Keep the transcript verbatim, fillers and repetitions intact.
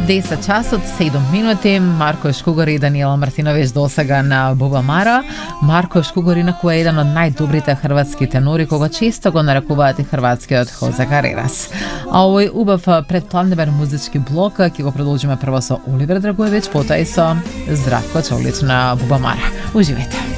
десет часот седум минути. Марко Шкугор и Даниела Мартиновиќ досега на Бубамара. Марко Шкугор инаку е еден од најдобрите хрватски тенори, кога често го нарекуваат и хрватскиот Хозе Карерас. А овој убав предпланебен музички блок ќе го продолжиме прво со Оливер Драгоевиќ, потоа и со Здравко Чолич на Бубамара. Уживајте.